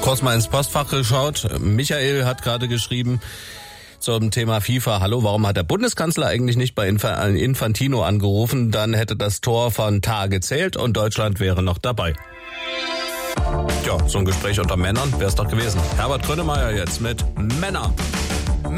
Kurz mal ins Postfach geschaut. Michael hat gerade geschrieben zum Thema FIFA. Hallo, warum hat der Bundeskanzler eigentlich nicht bei Infantino angerufen? Dann hätte das Tor von Tah gezählt und Deutschland wäre noch dabei. Ja, so ein Gespräch unter Männern wäre es doch gewesen. Herbert Grönemeyer jetzt mit Männer.